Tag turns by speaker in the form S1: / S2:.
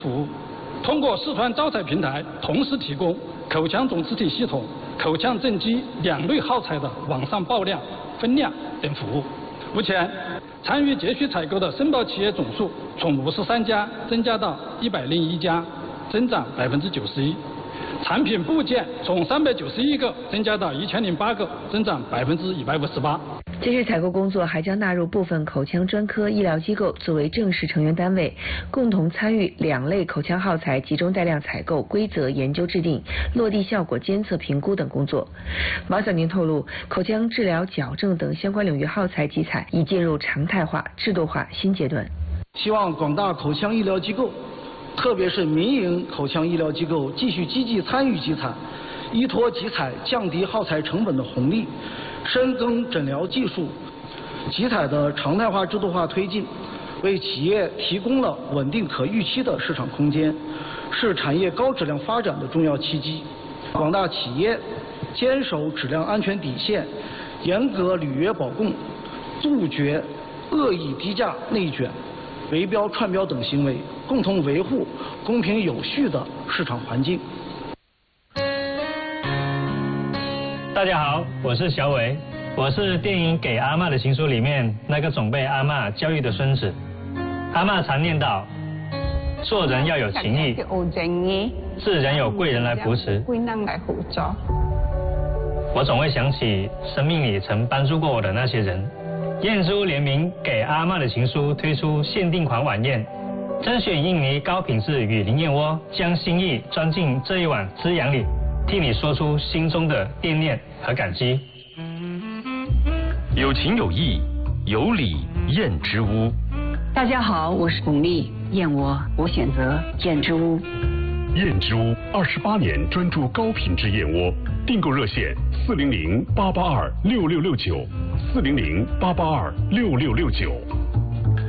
S1: 服务，通过视传招财平台同时提供口腔总实体系统、口腔正畸2类耗材的网上报量、分量等服务。目前，参与节序采购的申报企业总数从53家增加到101家，增长91%。产品部件从391个增加到1008个，增长158%。
S2: 节序采购工作还将纳入部分口腔专科医疗机构作为正式成员单位，共同参与2类口腔耗材集中带量采购规则研究制定、落地效果监测评估等工作。毛小宁透露，口腔治疗、矫正等相关领域耗材集采已进入常态化、制度化新阶段。
S3: 希望广大口腔医疗机构，特别是民营口腔医疗机构继续积极参与集采，依托集采降低耗材成本的红利，深耕诊疗技术，集采的常态化制度化推进，为企业提供了稳定可预期的市场空间，是产业高质量发展的重要契机。广大企业坚守质量安全底线，严格履约保供，杜绝恶意低价内卷、围标串标等行为，共同维护公平有序的市场环境。
S4: 大家好，我是小伟，我是电影《给阿嬷的情书》里面那个总被阿嬷教育的孙子。阿嬷常念叨，做人要有情义，是人有贵人来扶持。我总会想起生命里曾帮助过我的那些人。燕珠联名《给阿嬷的情书》推出限定款晚宴，甄选印尼高品质雨林燕窝，将心意装进这一碗滋养里，替你说出心中的惦念和感激。
S5: 有情有义，有礼燕之屋。
S6: 大家好，我是巩俐，燕窝我选择燕之屋。
S5: 燕之屋28年专注高品质燕窝，订购热线400-882-6669，400-882-6669。